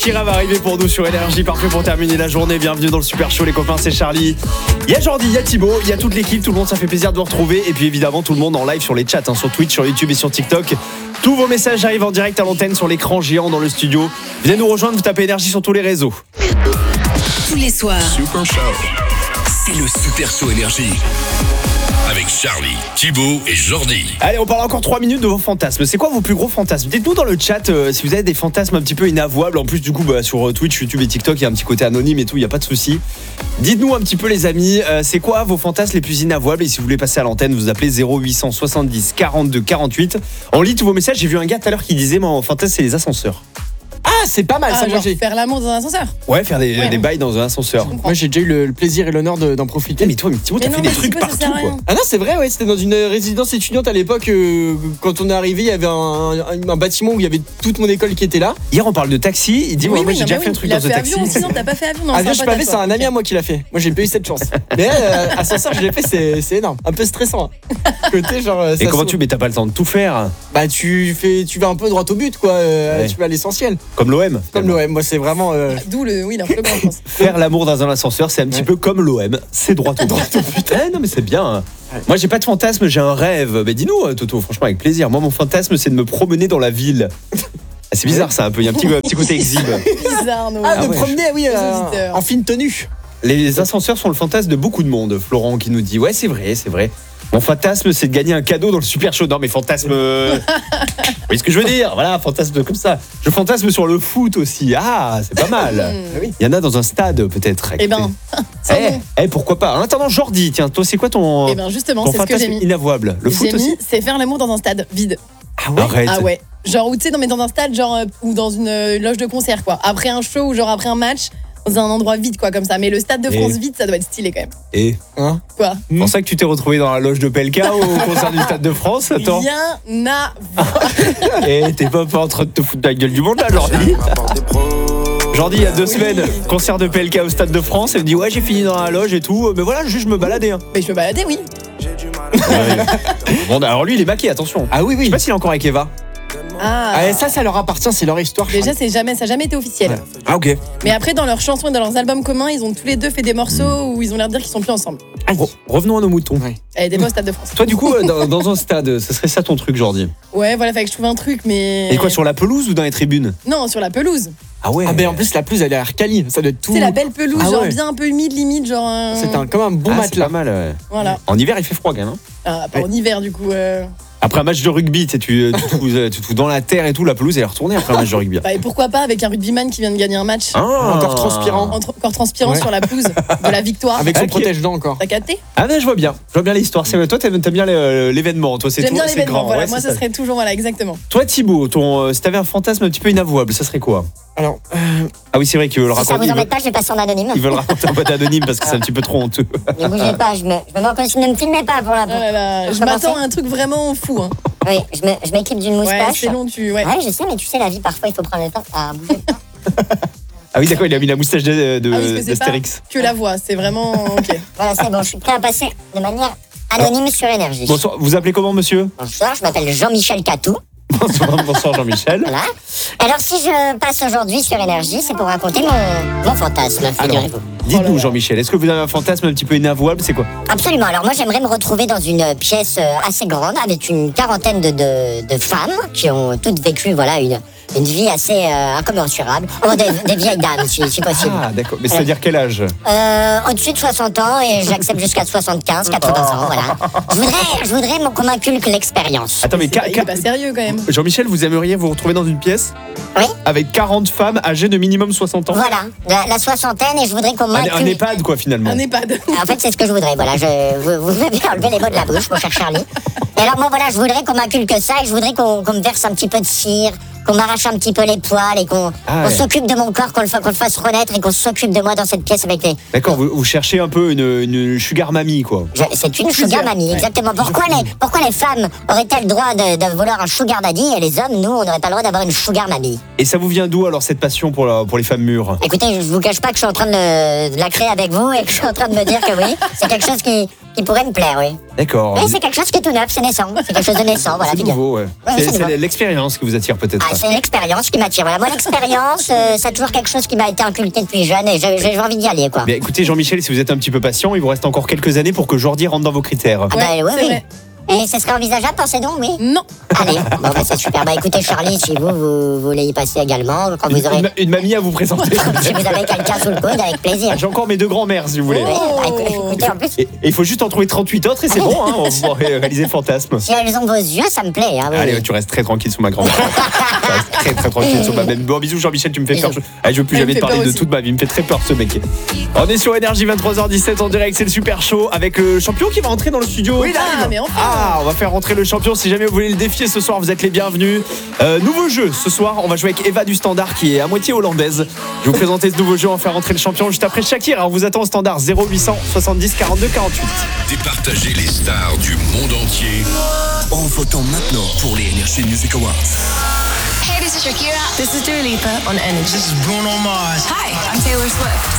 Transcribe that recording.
Kira va arriver pour nous sur Énergie, parfait pour terminer la journée. Bienvenue dans le Super Show, les copains, c'est Charlie. Il y a Jordi, il y a Thibaut, il y a toute l'équipe, tout le monde, ça fait plaisir de vous retrouver. Et puis évidemment, tout le monde en live sur les chats, sur Twitch, sur YouTube et sur TikTok. Tous vos messages arrivent en direct à l'antenne sur l'écran géant dans le studio. Venez nous rejoindre, vous tapez Énergie sur tous les réseaux. Tous les soirs, Super Show. C'est le Super Show Énergie. Avec Charlie, Thibaut et Jordi. Allez, on parle encore 3 minutes de vos fantasmes. C'est quoi vos plus gros fantasmes? Dites-nous dans le chat si vous avez des fantasmes un petit peu inavouables. En plus, du coup, sur Twitch, YouTube et TikTok, il y a un petit côté anonyme et tout, il n'y a pas de souci. Dites-nous un petit peu, les amis, c'est quoi vos fantasmes les plus inavouables? Et si vous voulez passer à l'antenne, vous appelez 0870 42 48. On lit tous vos messages. J'ai vu un gars tout à l'heure qui disait, mon fantasme, c'est les ascenseurs. Ah, c'est pas mal ça, moi j'ai. Faire l'amour dans un ascenseur. Ouais, faire des bails dans un ascenseur. Moi j'ai déjà eu le plaisir et l'honneur d'en profiter. Mais toi, Thibaut, t'as fait des trucs partout, quoi. Ah non, c'est vrai, ouais, c'était dans une résidence étudiante à l'époque. Quand on est arrivé, il y avait un bâtiment où il y avait toute mon école qui était là. Hier, on parle de taxi. Il dit, moi j'ai déjà fait un truc dans un taxi. Avion, sinon t'as pas fait avion. Avion, je pas fait, c'est un ami à moi qui l'a fait. Moi j'ai pas eu cette chance. Mais ascenseur, je l'ai fait, c'est énorme. Un peu stressant. Côté genre. Et comment mais t'as pas le temps de tout faire? Bah tu vas un peu droit au but, quoi. Tu vas à l'essentiel. Comme l'OM. Moi c'est vraiment. D'où l'influence, je pense. Faire l'amour dans un ascenseur, c'est un petit peu comme l'OM. C'est droit au but. Non, mais c'est bien. Moi, j'ai pas de fantasme, j'ai un rêve. Mais dis-nous, Toto, franchement, avec plaisir. Moi, mon fantasme, c'est de me promener dans la ville. C'est bizarre, ça, un peu. Il y a un petit côté exhibe. Bizarre, non. Ah, de promener, oui, en fine tenue. Les ascenseurs sont le fantasme de beaucoup de monde. Florent qui nous dit, ouais, c'est vrai. Mon fantasme, c'est de gagner un cadeau dans le Super Show. Non, mais fantasme. Vous voyez ce que je veux dire? Voilà, fantasme comme ça. Je fantasme sur le foot aussi. Ah, c'est pas mal. Il y en a dans un stade, peut-être. Eh ben, pourquoi pas? En attendant, Jordi, tiens, toi, c'est quoi ton. Eh ben, justement, ton c'est ce que j'ai mis. Inavouable. Le foot aussi. C'est faire l'amour dans un stade vide. Ah ouais? Arrête. Ah ouais. Genre, où tu sais, dans un stade, genre, ou dans une loge de concert, quoi. Après un show ou genre après un match. Dans un endroit vide, quoi, comme ça. Mais le Stade de France vide, ça doit être stylé, quand même. Et quoi? C'est pour ça que tu t'es retrouvé dans la loge de PLK au concert du Stade de France? Attends. Rien à voir. Et t'es pas en train de te foutre de la gueule du monde, là, Jordi? Jordi, il y a 2 semaines, concert de PLK au Stade de France. Elle me dit, ouais, j'ai fini dans la loge et tout. Mais voilà, juste je me baladais. Mais je me baladais, oui. Bon, alors lui, il est maqué, attention. Ah oui. Je sais pas s'il est encore avec Eva. Ah, ça leur appartient, c'est leur histoire. Déjà, ça n'a jamais été officiel. Ah, ok. Mais après, dans leurs chansons et dans leurs albums communs, ils ont tous les deux fait des morceaux où ils ont l'air de dire qu'ils sont plus ensemble. Revenons à nos moutons. Ouais. Des beaux Stades de France. Toi, du coup, dans un stade, ce serait ça ton truc, Jordi? Ouais, voilà, fallait que je trouve un truc, mais. Et quoi, sur la pelouse ou dans les tribunes? Non, sur la pelouse. Ah ouais. Ah ben en plus la pelouse elle a l'air quali, ça doit être tout. C'est la belle pelouse, genre bien un peu humide limite, genre. C'est comme un bon matelas. C'est pas mal, ouais. Voilà. En hiver, il fait froid quand même. Ah, pas en hiver du coup. Après un match de rugby, tu te fous dans la terre et tout, la pelouse elle est retournée après un match de rugby. Et pourquoi pas avec un rugbyman qui vient de gagner un match. Encore transpirant. Encore transpirant sur la pelouse de la victoire. Avec son protège-dents encore. T'as capté? Ah mais je vois bien l'histoire. Toi t'aimes bien l'événement, toi c'est tout. J'aime bien l'événement, voilà. Ouais, moi ça serait toujours, voilà, exactement. Toi Thibaut, si t'avais un fantasme un petit peu inavouable, ça serait quoi? Alors, ah oui c'est vrai qu'ils veulent raconter. Si ça vous embête pas, je vais passer en anonyme. Ils veulent raconter en mode anonyme parce que c'est un petit peu trop honteux. Ne bougez pas, je ne me filmez pas pour la. Je m'attends à un truc vraiment fou. Oui, je m'équipe d'une moustache. Ouais, c'est long, Ouais, je sais, mais tu sais, la vie, parfois, il faut prendre le temps à bouger. Ah oui, d'accord, il a mis la moustache d'Astérix. Que la voix, c'est vraiment ok. Voilà, c'est bon, je suis prêt à passer de manière anonyme sur Énergie. Bonsoir, vous appelez comment, monsieur? Bonsoir, je m'appelle Jean-Michel Catou. Bonsoir Jean-Michel. Voilà. Alors si je passe aujourd'hui sur Énergie, c'est pour raconter mon fantasme, figurez-vous. Dites-nous Jean-Michel, est-ce que vous avez un fantasme un petit peu inavouable? C'est quoi? Absolument, alors moi j'aimerais me retrouver dans une pièce assez grande avec une quarantaine de femmes qui ont toutes vécu une vie assez incommensurable. Des vieilles dames si possible. Ah d'accord, mais c'est-à-dire quel âge? Au-dessus de 60 ans et j'accepte jusqu'à 75, 80 ans, voilà. Je voudrais qu'on m'inculque l'expérience. Attends mais c'est pas sérieux quand même. Jean-Michel, vous aimeriez vous retrouver dans une pièce? Oui. Avec 40 femmes âgées de minimum 60 ans? Voilà, la soixantaine et je voudrais qu'on m'inculque... Un EHPAD quoi finalement. Un EHPAD. En fait c'est ce que je voudrais, voilà, vous devez bien enlever les mots de la bouche, mon cher Charlie. Et alors moi voilà, je voudrais qu'on m'inculque ça et je voudrais qu'on me verse un petit peu de cire, qu'on m'arrache un petit peu les poils et qu'on s'occupe de mon corps, qu'on le fasse renaître et qu'on s'occupe de moi dans cette pièce avec les... D'accord, vous cherchez un peu une sugar mamie quoi. C'est une sugar mamie, exactement. Pourquoi les femmes auraient-elles le droit de vouloir un sugar daddy et les hommes, nous, on n'aurait pas le droit d'avoir une sugar mamie? Et ça vous vient d'où alors cette passion pour les femmes mûres? Écoutez, je vous cache pas que je suis en train de la créer avec vous et que je suis en train de me dire que oui, c'est quelque chose qui qui pourrait me plaire, oui. D'accord. Mais c'est quelque chose qui est tout neuf, c'est naissant. C'est quelque chose de naissant, voilà. C'est nouveau, ouais. Ouais, c'est nouveau. l'expérience qui vous attire peut-être. Ah, c'est l'expérience qui m'attire. Voilà, moi, l'expérience, c'est toujours quelque chose qui m'a été inculqué depuis jeune et j'ai envie d'y aller, quoi. Mais écoutez, Jean-Michel, si vous êtes un petit peu patient, il vous reste encore quelques années pour que Jordi rentre dans vos critères. Ah bah, c'est oui. vrai. Et ce serait envisageable, pensez donc, oui. Non. Allez, bon, bah, c'est super. Bah, écoutez, Charlie, si vous voulez y passer également, quand vous aurez. Une mamie à vous présenter. Si vous avez quelqu'un sous le coude, avec plaisir. J'ai encore mes 2 grands-mères, si vous voulez. Oui, bah, écoutez, en plus, Et il faut juste en trouver 38 autres et c'est bon, hein, on va réaliser le fantasme. si elles ont vos yeux, ça me plaît. Hein, oui. Allez, tu restes très tranquille sous ma grand-mère. Tu restes très très tranquille sous ma même. Bon, bisous Jean-Michel, tu me fais peur. Allez, je veux plus Elle jamais me te fait parler peur de aussi. toute ma vie, il me fait très peur ce mec. On est sur Énergie 23h17 en direct, c'est le super show avec le champion qui va entrer dans le studio. Oui, Ah, mais enfin. Ah, on va faire rentrer le champion. Si jamais vous voulez le défier ce soir, vous êtes les bienvenus. Nouveau jeu ce soir, on va jouer avec Eva du Standard qui est à moitié hollandaise. Je vais vous présenter ce nouveau jeu, on va faire rentrer le champion juste après Shakira. On vous attend au Standard 0800 70 42 48. Départager les stars du monde entier en votant maintenant pour les Energy Music Awards. Hey, this is Shakira. This is Dua Lipa on Energy. This is Bruno Mars. Hi, I'm Taylor Swift.